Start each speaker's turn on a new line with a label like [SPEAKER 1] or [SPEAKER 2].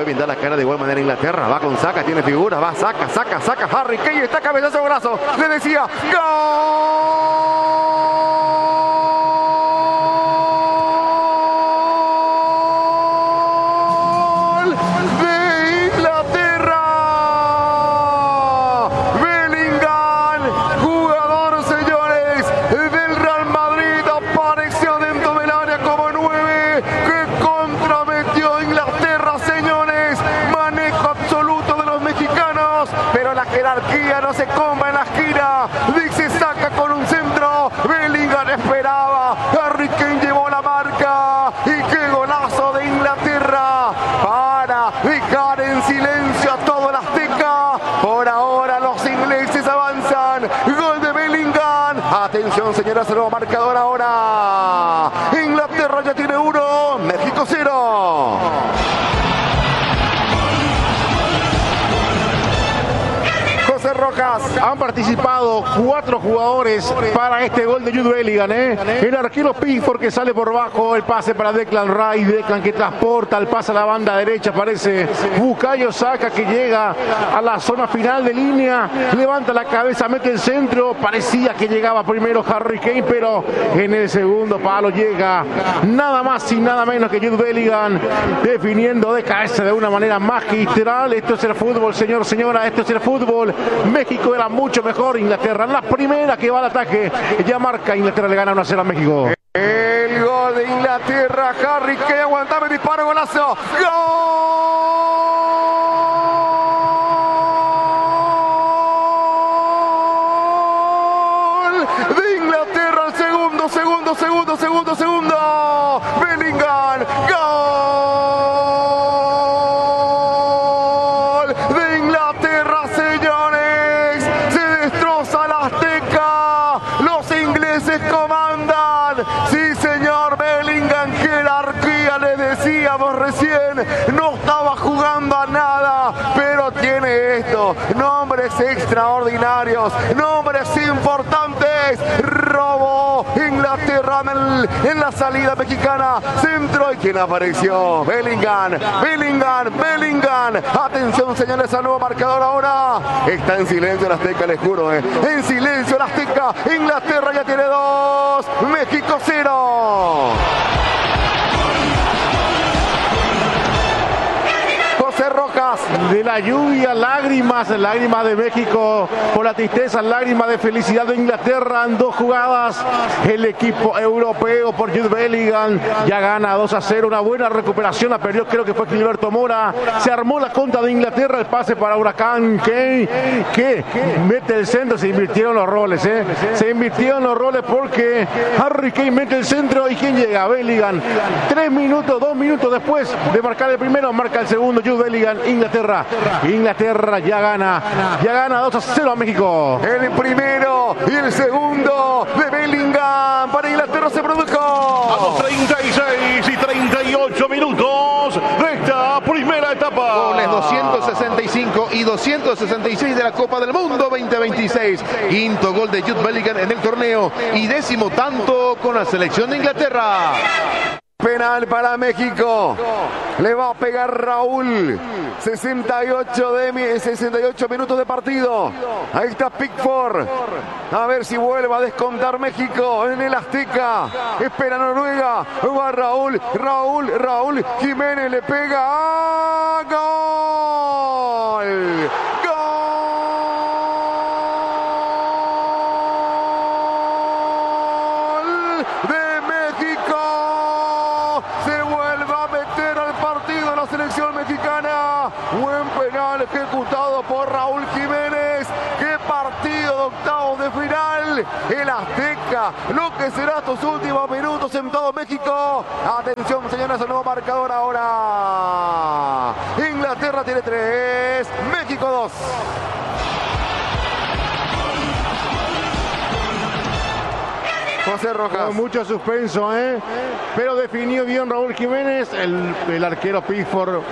[SPEAKER 1] puede pintar la cara de igual manera Inglaterra. Va con Saka, tiene figura, va, saca. Harry Kane está cabezazo de brazo. Le decía, ¡gol! De Inglaterra. Bellingham, jugador, señores, del Real Madrid, apareció dentro del área como 9, que contrametió Inglaterra, señores. Manejo absoluto de los mexicanos, pero la jerarquía no se compra en la esquina. Dice Saka con un centro, Bellingham esperaba, Harry Kane llevó la marca, y qué golazo de Inglaterra para dejar en silencio a todo el Azteca. Por ahora los ingleses avanzan, gol de Bellingham. Atención, señoras, el nuevo marcador ahora. Inglaterra ya tiene 1, México 0. Rocas.
[SPEAKER 2] Han participado 4 jugadores para este gol de Jude Bellingham. El arquero Pickford, que sale por bajo, el pase para Declan Rice, Declan que transporta el pase a la banda derecha, aparece Bukayo Saka, que llega a la zona final de línea, levanta la cabeza, mete el centro, parecía que llegaba primero Harry Kane, pero en el segundo palo llega nada más y nada menos que Jude Bellingham, definiendo de cabeza de una manera magistral. Esto es el fútbol, señor, señora, esto es el fútbol. México era mucho mejor, Inglaterra la primera que va al ataque, ya marca, Inglaterra le gana 1-0 a México.
[SPEAKER 1] El gol de Inglaterra, Harry Kane, aguantame, disparo, golazo, gol de Inglaterra, el segundo, Bellingham, gol de Inglaterra, señores, se destroza la Azteca, los ingleses comandan, sí señor, Bellingham, jerarquía, le decíamos recién, no estaba jugando a nada, pero tiene esto, nombres extraordinarios, nombres importantes, robó Inglaterra en la salida mexicana, centro, y quien apareció, Bellingham, atención, señores, al nuevo marcador ahora, está en silencio el Azteca, les juro, en silencio el Azteca, Inglaterra ya tiene 2, México 0. Rocas.
[SPEAKER 2] De la lluvia, lágrimas de México por la tristeza, lágrimas de felicidad de Inglaterra en 2 jugadas. El equipo europeo por Jude Bellingham ya gana 2-0, una buena recuperación, la perdió, creo que fue Gilberto Mora. Se armó la contra de Inglaterra, el pase para Huracán Kane, que mete el centro. Se invirtieron los roles, se invirtieron los roles, porque Harry Kane mete el centro, y ¿quién llega? Bellingham. 2 minutos después de marcar el primero, marca el segundo Jude Bellingham. Inglaterra ya gana 2-0 a México.
[SPEAKER 1] El primero y el segundo de Bellingham para Inglaterra se produjo
[SPEAKER 2] a los 36 y 38 minutos de esta primera etapa.
[SPEAKER 3] Goles 265 y 266 de la Copa del Mundo 2026. Quinto gol de Jude Bellingham en el torneo y 10º tanto con la selección de Inglaterra.
[SPEAKER 1] Penal para México, le va a pegar Raúl, 68 minutos de partido, ahí está Pickford, a ver si vuelve a descontar México en el Azteca, espera Noruega, va Raúl, Jiménez le pega, ¡gol! Selección mexicana, buen penal ejecutado por Raúl Jiménez. Qué partido de octavos de final, el Azteca, lo que será estos últimos minutos en todo México. Atención, señores, el nuevo marcador ahora. Inglaterra tiene 3, México 2. José Rojas.
[SPEAKER 2] Con mucho suspenso, pero definió bien Raúl Jiménez, el arquero Pickford.